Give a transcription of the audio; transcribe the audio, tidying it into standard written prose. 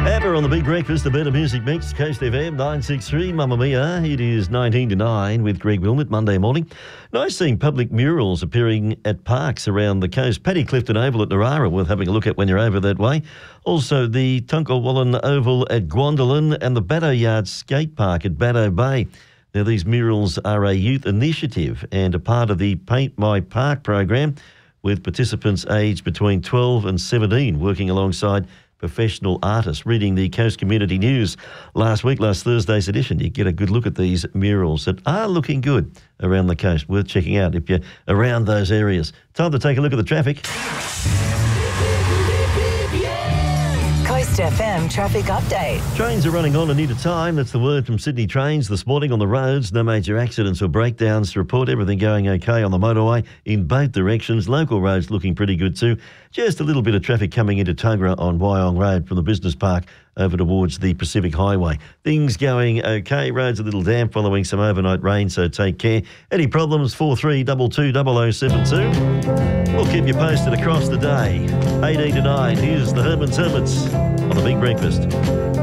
Ever on the Big Breakfast, the Better Music Mix, Coast FM 963, Mamma Mia. It is 19 to 9 with Greg Wilmot, Monday morning. Nice seeing public murals appearing at parks around the coast. Paddy Clifton Oval at Narara, worth having a look at when you're over that way. Also, the Tonkwallen Oval at Gwandolin and the Baddo Yard Skate Park at Baddo Bay. Now, these murals are a youth initiative and a part of the Paint My Park program, with participants aged between 12 and 17 working alongside professional artists. Reading the Coast Community News last Thursday's edition, you get a good look at these murals that are looking good around the coast. Worth checking out if you're around those areas. Time to take a look at the traffic. Coast FM traffic update. Trains are running on and need a time. That's the word from Sydney Trains this morning on the roads. No major accidents or breakdowns to report. Everything going okay on the motorway in both directions. Local roads looking pretty good too. Just a little bit of traffic coming into Tuggerah on Wyong Road from the Business Park over towards the Pacific Highway. Things going okay. Roads a little damp following some overnight rain, so take care. Any problems, 43220072. We'll keep you posted across the day. 18 to 9. Here's the Herman's Hermits on the Big Breakfast.